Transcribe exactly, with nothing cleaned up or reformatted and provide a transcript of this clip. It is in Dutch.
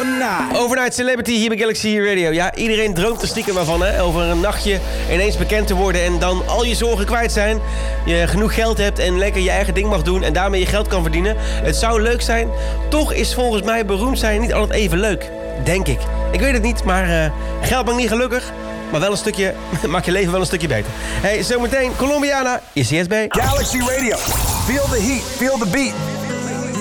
overnight. Overnight Celebrity hier bij Galaxy Radio. Ja, iedereen droomt er stiekem maar van, hè? Over een nachtje ineens bekend te worden en dan al je zorgen kwijt zijn. Je genoeg geld hebt en lekker je eigen ding mag doen en daarmee je geld kan verdienen. Het zou leuk zijn. Toch is volgens mij beroemd zijn niet altijd even leuk. Denk ik. Ik weet het niet, maar uh, geld maakt niet gelukkig. Maar wel een stukje, maakt je leven wel een stukje beter. Hey, zometeen Colombiana, is C S B. Galaxy Radio. Feel the heat, feel the beat.